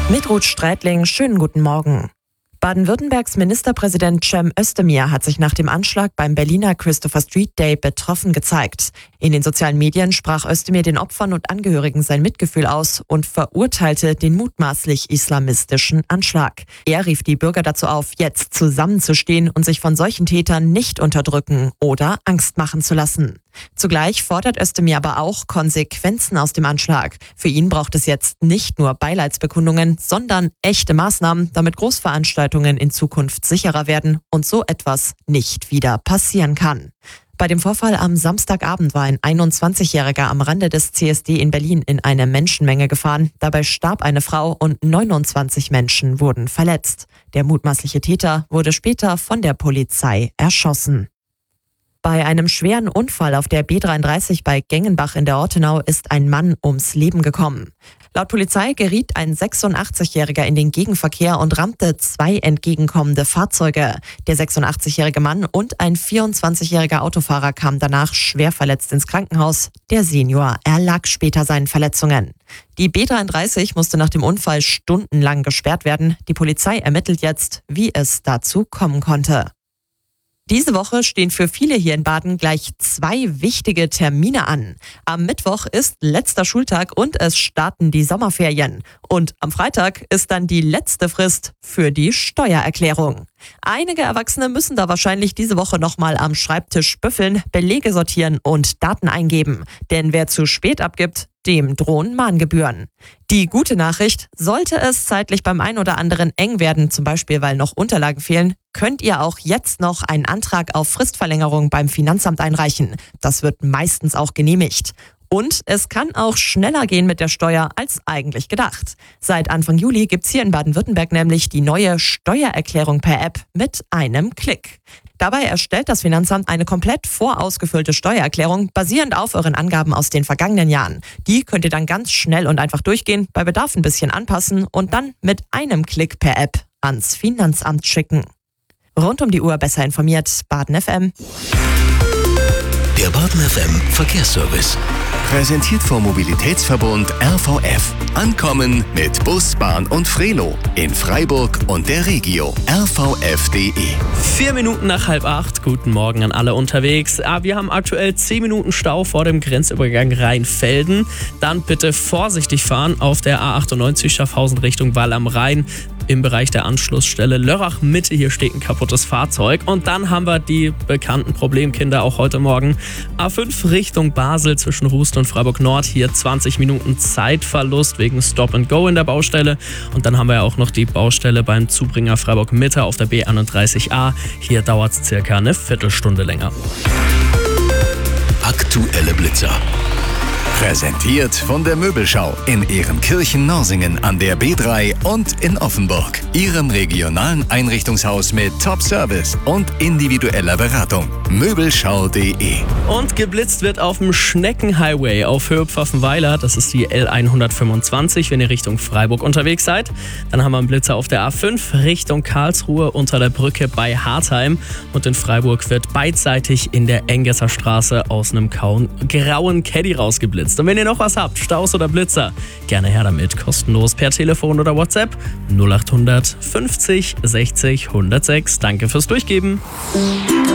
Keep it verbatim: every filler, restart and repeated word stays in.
Mit Ruth Streitling, schönen guten Morgen. Baden-Württembergs Ministerpräsident Cem Özdemir hat sich nach dem Anschlag beim Berliner Christopher Street Day betroffen gezeigt. In den sozialen Medien sprach Özdemir den Opfern und Angehörigen sein Mitgefühl aus und verurteilte den mutmaßlich islamistischen Anschlag. Er rief die Bürger dazu auf, jetzt zusammenzustehen und sich von solchen Tätern nicht unterdrücken oder Angst machen zu lassen. Zugleich fordert Özdemir aber auch Konsequenzen aus dem Anschlag. Für ihn braucht es jetzt nicht nur Beileidsbekundungen, sondern echte Maßnahmen, damit Großveranstaltungen in Zukunft sicherer werden und so etwas nicht wieder passieren kann. Bei dem Vorfall am Samstagabend war ein einundzwanzigjähriger am Rande des C S D in Berlin in eine Menschenmenge gefahren. Dabei starb eine Frau und neunundzwanzig Menschen wurden verletzt. Der mutmaßliche Täter wurde später von der Polizei erschossen. Bei einem schweren Unfall auf der B dreiunddreißig bei Gengenbach in der Ortenau ist ein Mann ums Leben gekommen. Laut Polizei geriet ein sechsundachtzigjähriger in den Gegenverkehr und rammte zwei entgegenkommende Fahrzeuge. Der sechsundachtzigjährige Mann und ein vierundzwanzigjähriger Autofahrer kamen danach schwer verletzt ins Krankenhaus. Der Senior erlag später seinen Verletzungen. Die B dreiunddreißig musste nach dem Unfall stundenlang gesperrt werden. Die Polizei ermittelt jetzt, wie es dazu kommen konnte. Diese Woche stehen für viele hier in Baden gleich zwei wichtige Termine an. Am Mittwoch ist letzter Schultag und es starten die Sommerferien. Und am Freitag ist dann die letzte Frist für die Steuererklärung. Einige Erwachsene müssen da wahrscheinlich diese Woche nochmal am Schreibtisch büffeln, Belege sortieren und Daten eingeben. Denn wer zu spät abgibt, dem drohen Mahngebühren. Die gute Nachricht: Sollte es zeitlich beim einen oder anderen eng werden, zum Beispiel weil noch Unterlagen fehlen, könnt ihr auch jetzt noch einen Antrag auf Fristverlängerung beim Finanzamt einreichen. Das wird meistens auch genehmigt. Und es kann auch schneller gehen mit der Steuer als eigentlich gedacht. Seit Anfang Juli gibt's hier in Baden-Württemberg nämlich die neue Steuererklärung per App mit einem Klick. Dabei erstellt das Finanzamt eine komplett vorausgefüllte Steuererklärung, basierend auf euren Angaben aus den vergangenen Jahren. Die könnt ihr dann ganz schnell und einfach durchgehen, bei Bedarf ein bisschen anpassen und dann mit einem Klick per App ans Finanzamt schicken. Rund um die Uhr besser informiert, Baden F M. Der Baden F M Verkehrsservice. Präsentiert vom Mobilitätsverbund R V F. Ankommen mit Bus, Bahn und Frelo. In Freiburg und der Regio. R V F punkt de. Vier Minuten nach halb acht. Guten Morgen an alle unterwegs. Ah, wir haben aktuell zehn Minuten Stau vor dem Grenzübergang Rheinfelden. Dann bitte vorsichtig fahren auf der A achtundneunzig Schaffhausen Richtung Wall am Rhein. Im Bereich der Anschlussstelle Lörrach Mitte, hier steht ein kaputtes Fahrzeug. Und dann haben wir die bekannten Problemkinder auch heute Morgen. A fünf Richtung Basel zwischen Rust und Freiburg Nord. Hier zwanzig Minuten Zeitverlust wegen Stop and Go in der Baustelle. Und dann haben wir ja auch noch die Baustelle beim Zubringer Freiburg Mitte auf der B einunddreißig A. Hier dauert es circa eine Viertelstunde länger. Aktuelle Blitzer. Präsentiert von der Möbelschau in Ehrenkirchen-Norsingen an der B drei und in Offenburg. Ihrem regionalen Einrichtungshaus mit Top-Service und individueller Beratung. Möbelschau punkt de. Und geblitzt wird auf dem Schneckenhighway auf Höhe Pfaffenweiler. Das ist die L hundertfünfundzwanzig, wenn ihr Richtung Freiburg unterwegs seid. Dann haben wir einen Blitzer auf der A fünf Richtung Karlsruhe unter der Brücke bei Hartheim. Und in Freiburg wird beidseitig in der Engesser Straße aus einem grauen Caddy rausgeblitzt. Und wenn ihr noch was habt, Staus oder Blitzer, gerne her damit, kostenlos per Telefon oder WhatsApp null achthundert fünfzig sechzig hundertsechs. Danke fürs Durchgeben.